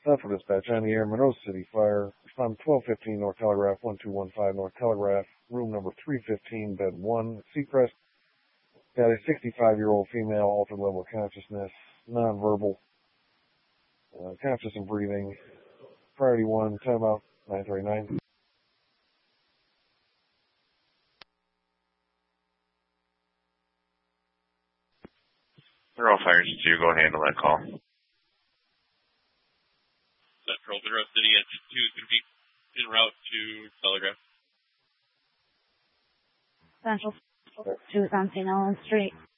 Central Dispatch on the air, Monroe City Fire. Respond 1215 North Telegraph, 1215 North Telegraph, room number 315, bed 1, Seacrest. Got a 65-year-old female, altered level of consciousness, nonverbal, conscious and breathing. Priority 1, timeout, 939. Monroe Fire Institute, go handle that call. Central, Monroe City, engine 2 is going to be en route to Telegraph. Central 2 is on St. Ellen Street.